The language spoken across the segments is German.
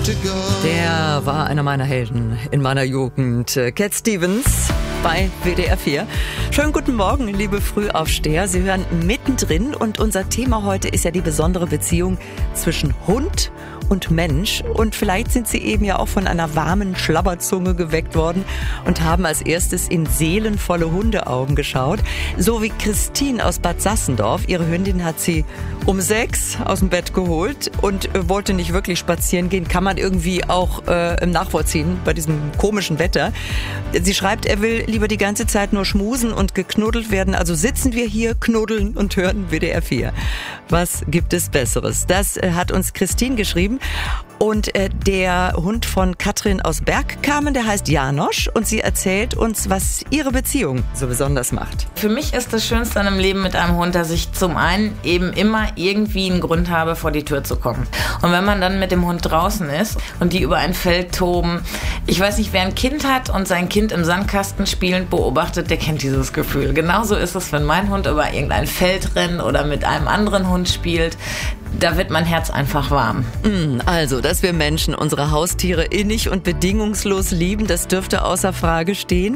Der war einer meiner Helden in meiner Jugend. Cat Stevens bei WDR 4. Schönen guten Morgen, liebe Frühaufsteher. Sie hören mittendrin und unser Thema heute ist ja die besondere Beziehung zwischen Hund und Mensch. Und vielleicht sind Sie eben ja auch von einer warmen Schlabberzunge geweckt worden und haben als erstes in seelenvolle Hundeaugen geschaut. So wie Christine aus Bad Sassendorf. Ihre Hündin hat sie um 6 aus dem Bett geholt und wollte nicht wirklich spazieren gehen. Kann man irgendwie auch nachvollziehen bei diesem komischen Wetter. Sie schreibt, er will lieber die ganze Zeit nur schmusen und geknuddelt werden. Also sitzen wir hier, knuddeln und hören WDR 4. Was gibt es Besseres? Das hat uns Christine geschrieben. Und der Hund von Katrin aus Bergkamen, der heißt Janosch und sie erzählt uns, was ihre Beziehung so besonders macht. Für mich ist das Schönste an einem Leben mit einem Hund, dass ich zum einen eben immer irgendwie einen Grund habe, vor die Tür zu kommen. Und wenn man dann mit dem Hund draußen ist und die über ein Feld toben, ich weiß nicht, wer ein Kind hat und sein Kind im Sandkasten spielend beobachtet, der kennt dieses Gefühl. Genauso ist es, wenn mein Hund über irgendein Feld rennt oder mit einem anderen Hund spielt. Da wird mein Herz einfach warm. Also, dass wir Menschen unsere Haustiere innig und bedingungslos lieben, das dürfte außer Frage stehen.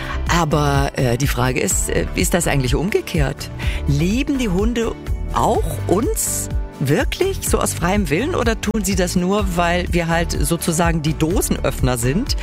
Aber die Frage ist, wie ist das eigentlich umgekehrt? Lieben die Hunde auch uns wirklich so aus freiem Willen oder tun sie das nur, weil wir halt sozusagen die Dosenöffner sind?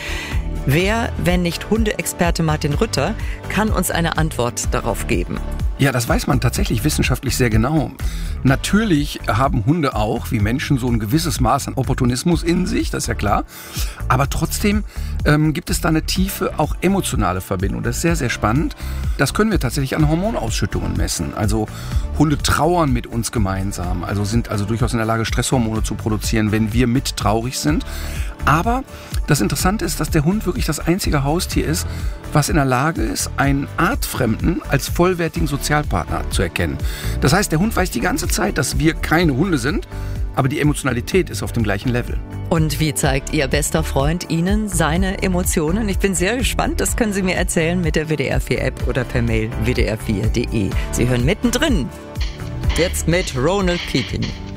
Wer, wenn nicht Hundeexperte Martin Rütter, kann uns eine Antwort darauf geben? Ja, das weiß man tatsächlich wissenschaftlich sehr genau. Natürlich haben Hunde auch, wie Menschen, so ein gewisses Maß an Opportunismus in sich, das ist ja klar. Aber trotzdem gibt es da eine tiefe, auch emotionale Verbindung. Das ist sehr, sehr spannend. Das können wir tatsächlich an Hormonausschüttungen messen. Also Hunde trauern mit uns gemeinsam, also sind also durchaus in der Lage, Stresshormone zu produzieren, wenn wir mit traurig sind. Aber das Interessante ist, dass der Hund wirklich das einzige Haustier ist, was in der Lage ist, einen Artfremden als vollwertigen Sozialpartner zu erkennen. Das heißt, der Hund weiß die ganze Zeit, dass wir keine Hunde sind, aber die Emotionalität ist auf dem gleichen Level. Und wie zeigt Ihr bester Freund Ihnen seine Emotionen? Ich bin sehr gespannt, das können Sie mir erzählen mit der WDR 4 App oder per Mail wdr4.de. Sie hören mittendrin, jetzt mit Ronald Keating.